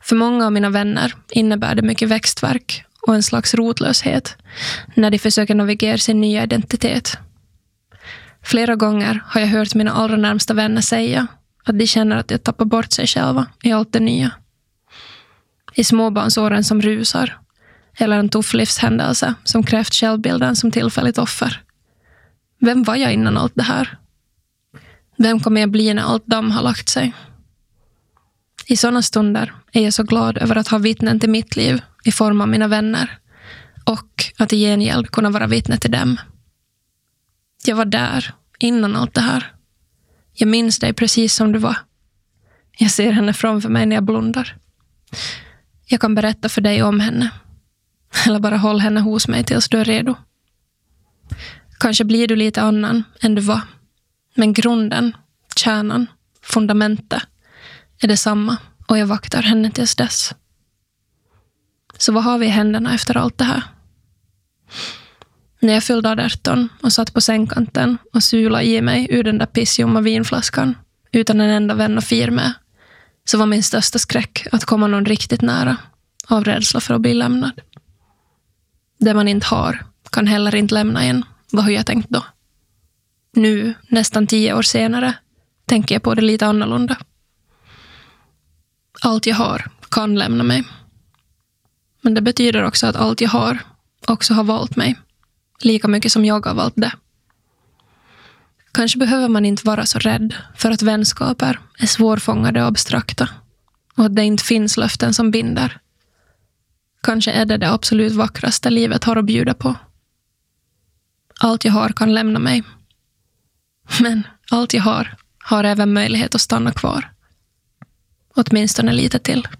För många av mina vänner innebär det mycket växtverk och en slags rotlöshet när de försöker navigera sin nya identitet. Flera gånger har jag hört mina allra närmsta vänner säga att de känner att de tappar bort sig själva i allt det nya. I småbarnsåren som rusar, eller en tuff livshändelse som krävt självbilden som tillfälligt offer. Vem var jag innan allt det här? Vem kommer jag bli när allt damm har lagt sig? I sådana stunder är jag så glad över att ha vittnen till mitt liv i form av mina vänner och att i gengäld kunna vara vittne till dem. Jag var där innan allt det här. Jag minns dig precis som du var. Jag ser henne framför mig när jag blundar. Jag kan berätta för dig om henne. Eller bara håll henne hos mig tills du är redo. Kanske blir du lite annan än du var. Men grunden, kärnan, fundamentet är detsamma och jag vaktar henne tills dess. Så vad har vi i händerna efter allt det här? När jag fyllde 18 och satt på sängkanten och sula i mig ur den där pissjumma vinflaskan utan en enda vän att fira med, så var min största skräck att komma någon riktigt nära av rädsla för att bli lämnad. Det man inte har kan heller inte lämna en, vad har jag tänkt då? Nu, nästan 10 år senare, tänker jag på det lite annorlunda. Allt jag har kan lämna mig. Men det betyder också att allt jag har också har valt mig. Lika mycket som jag har valt det. Kanske behöver man inte vara så rädd för att vänskaper är svårfångade och abstrakta. Och att det inte finns löften som binder. Kanske är det absolut vackraste livet har att bjuda på. Allt jag har kan lämna mig. Men allt jag har även möjlighet att stanna kvar. Åtminstone lite till.